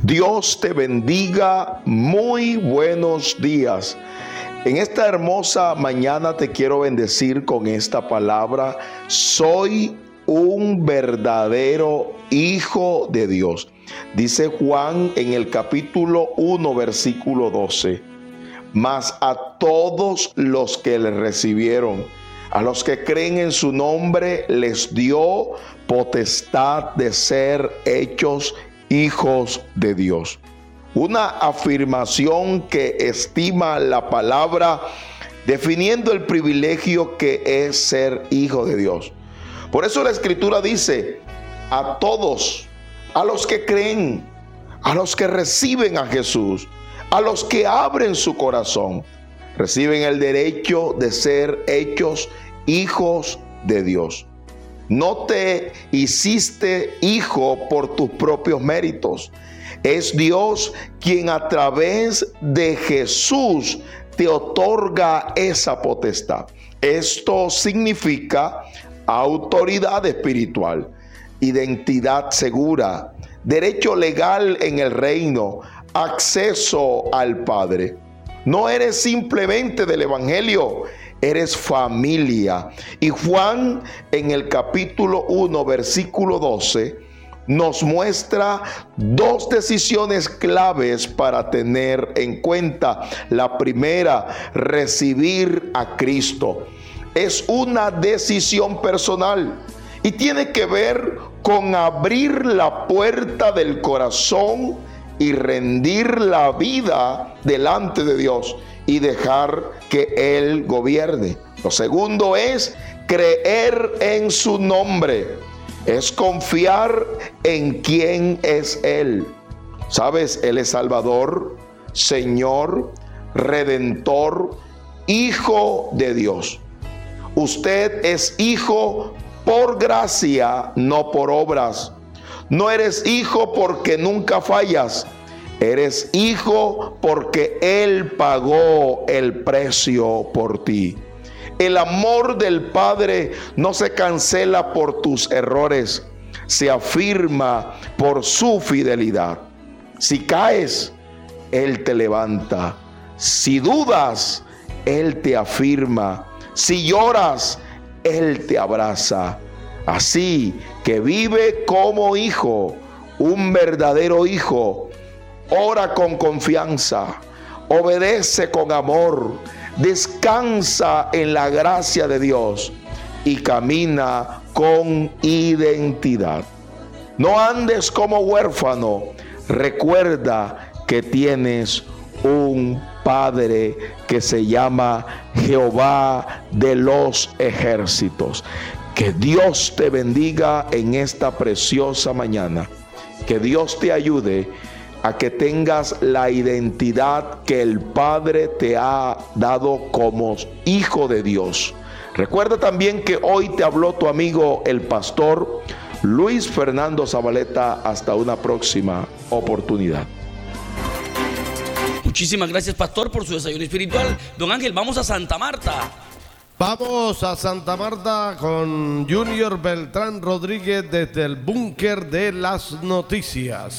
Dios te bendiga. Muy buenos días. En esta hermosa mañana te quiero bendecir con esta palabra. Soy un verdadero hijo de Dios. Dice Juan en el capítulo 1, versículo 12. Mas a todos los que le recibieron, a los que creen en su nombre, les dio potestad de ser hechos hijos de Dios. Una afirmación que estima la palabra, definiendo el privilegio que es ser hijo de Dios. Por eso la Escritura dice: a todos, a los que creen, a los que reciben a Jesús, a los que abren su corazón, reciben el derecho de ser hechos hijos de Dios. No te hiciste hijo por tus propios méritos. Es Dios quien a través de Jesús te otorga esa potestad. Esto significa autoridad espiritual, identidad segura, derecho legal en el reino, acceso al Padre. No eres simplemente del Evangelio, eres familia. Y Juan en el capítulo 1, versículo 12, nos muestra dos decisiones claves para tener en cuenta. La primera, recibir a Cristo. Es una decisión personal y tiene que ver con abrir la puerta del corazón y rendir la vida delante de Dios y dejar que Él gobierne. Lo segundo es creer en su nombre. Es confiar en quién es Él. ¿Sabes? Él es Salvador, Señor, Redentor, Hijo de Dios. Usted es hijo por gracia, no por obras. No eres hijo porque nunca fallas. Eres hijo porque Él pagó el precio por ti. El amor del Padre no se cancela por tus errores, se afirma por su fidelidad. Si caes, Él te levanta. Si dudas, Él te afirma. Si lloras, Él te abraza. Así que vive como hijo, un verdadero hijo. Ora con confianza, obedece con amor, descansa en la gracia de Dios y camina con identidad. No andes como huérfano. Recuerda que tienes un Padre que se llama Jehová de los ejércitos. Que Dios te bendiga en esta preciosa mañana. Que Dios te ayude a que tengas la identidad que el Padre te ha dado como hijo de Dios. Recuerda también que hoy te habló tu amigo el pastor Luis Fernando Zabaleta. Hasta una próxima oportunidad. Muchísimas gracias, pastor, por su desayuno espiritual. Don Ángel, vamos a Santa Marta. Vamos a Santa Marta con Junior Beltrán Rodríguez desde el búnker de las noticias.